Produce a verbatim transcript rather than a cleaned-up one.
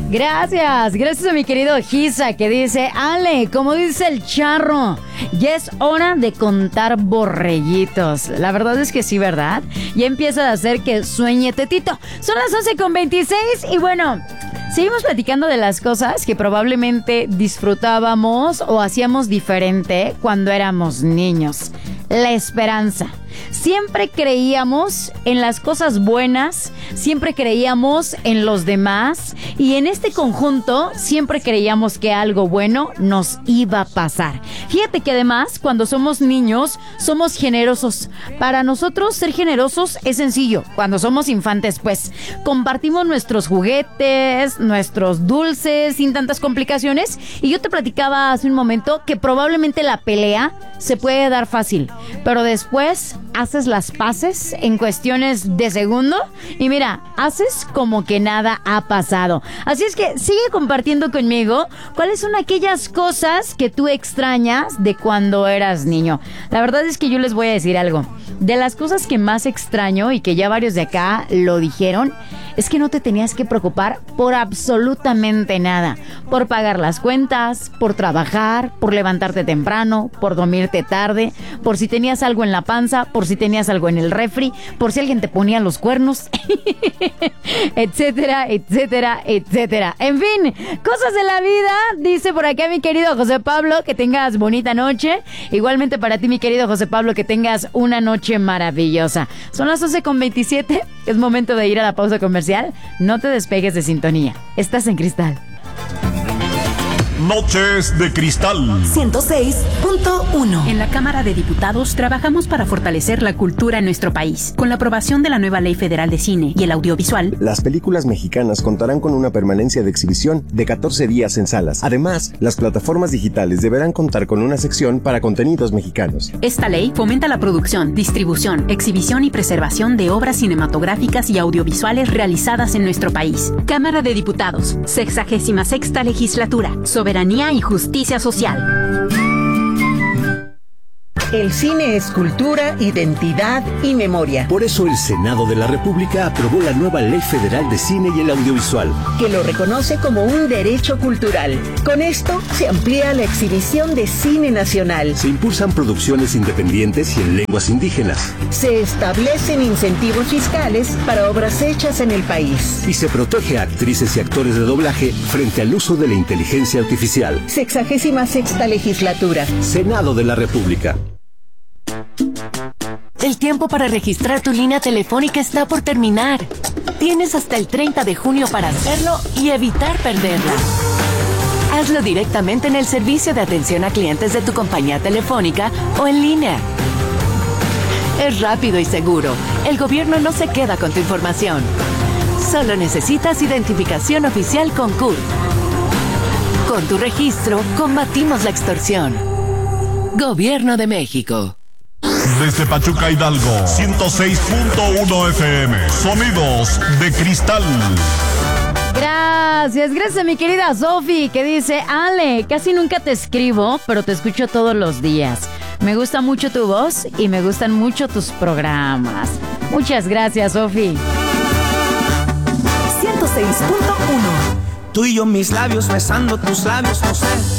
Gracias, gracias a mi querido Giza que dice, Ale, como dice el charro, ya es hora de contar borreguitos. La verdad es que sí, ¿verdad? Ya empieza a hacer que sueñe Tetito. Son las once con veintiséis y bueno, seguimos platicando de las cosas que probablemente disfrutábamos o hacíamos diferente cuando éramos niños. La esperanza. Siempre creíamos en las cosas buenas, siempre creíamos en los demás y en este conjunto siempre creíamos que algo bueno nos iba a pasar. Fíjate que además cuando somos niños somos generosos. Para nosotros ser generosos es sencillo. Cuando somos infantes pues compartimos nuestros juguetes, nuestros dulces sin tantas complicaciones y yo te platicaba hace un momento que probablemente la pelea se puede dar fácil, pero después haces las paces en cuestiones de segundo y mira, haces como que nada ha pasado. Así es que sigue compartiendo conmigo cuáles son aquellas cosas que tú extrañas de cuando eras niño. La verdad es que yo les voy a decir algo. De las cosas que más extraño y que ya varios de acá lo dijeron, es que no te tenías que preocupar por absolutamente nada. Por pagar las cuentas, por trabajar, por levantarte temprano, por dormirte tarde, por si tenías algo en la panza, por si tenías algo en el refri, por si alguien te ponía los cuernos, etcétera, etcétera, etcétera. En fin, cosas de la vida, dice por acá mi querido José Pablo, que tengas bonita noche. Igualmente para ti, mi querido José Pablo, que tengas una noche maravillosa. Son las once con veintisiete, es momento de ir a la pausa comercial. No te despegues de sintonía. Estás en Cristal. Noches de Cristal ciento seis punto uno. En la Cámara de Diputados trabajamos para fortalecer la cultura en nuestro país. Con la aprobación de la nueva Ley Federal de Cine y el Audiovisual, las películas mexicanas contarán con una permanencia de exhibición de catorce días en salas. Además, las plataformas digitales deberán contar con una sección para contenidos mexicanos. Esta ley fomenta la producción, distribución, exhibición y preservación de obras cinematográficas y audiovisuales realizadas en nuestro país. Cámara de Diputados, sexagésima sexta legislatura. Soberanía y justicia social. El cine es cultura, identidad y memoria. Por eso el Senado de la República aprobó la nueva Ley Federal de Cine y el Audiovisual, que lo reconoce como un derecho cultural. Con esto se amplía la exhibición de cine nacional. Se impulsan producciones independientes y en lenguas indígenas. Se establecen incentivos fiscales para obras hechas en el país. Y se protege a actrices y actores de doblaje frente al uso de la inteligencia artificial. Sexagésima sexta legislatura. Senado de la República. El tiempo para registrar tu línea telefónica está por terminar. Tienes hasta el treinta de junio para hacerlo y evitar perderla. Hazlo directamente en el servicio de atención a clientes de tu compañía telefónica o en línea. Es rápido y seguro. El gobierno no se queda con tu información. Solo necesitas identificación oficial con C U R. Con tu registro, combatimos la extorsión. Gobierno de México. Desde Pachuca, Hidalgo, ciento seis punto uno F M. Sonidos de Cristal. Gracias, gracias a mi querida Sofi, que dice, Ale, casi nunca te escribo, pero te escucho todos los días. Me gusta mucho tu voz y me gustan mucho tus programas. Muchas gracias, Sofi. ciento seis punto uno. Tú y yo mis labios besando tus labios, no sé.